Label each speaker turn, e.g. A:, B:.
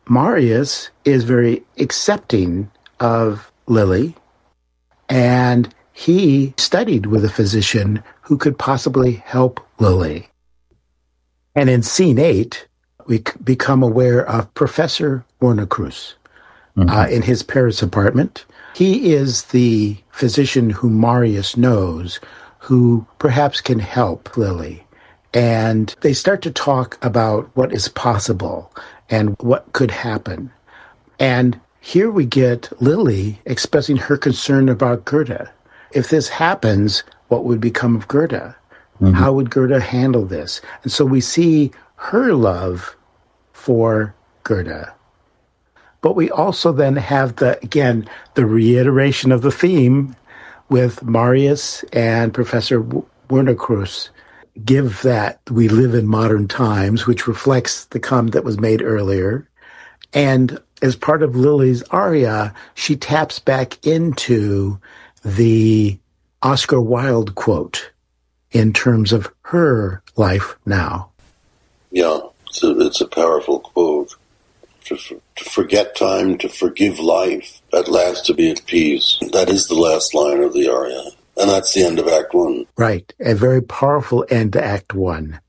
A: Marius is very accepting of Lily, and he studied with a physician who could possibly help Lily. And in scene 8, we become aware of Professor Wernicruz in his Paris apartment. He is the physician who Marius knows, who perhaps can help Lily. And they start to talk about what is possible and what could happen. And here we get Lily expressing her concern about Gerda. If this happens, what would become of Gerda? How would Gerda handle this? And so we see her love for Gerda. But we also then have the reiteration of the theme with Marius and Professor Wernicruz give that we live in modern times, which reflects the comment that was made earlier. And as part of Lily's aria, she taps back into the Oscar Wilde quote in terms of her life now.
B: Yeah, it's a powerful quote. To forget time, to forgive life, at last to be at peace. That is the last line of the aria. And that's the end of Act 1.
A: Right. A very powerful end to Act 1.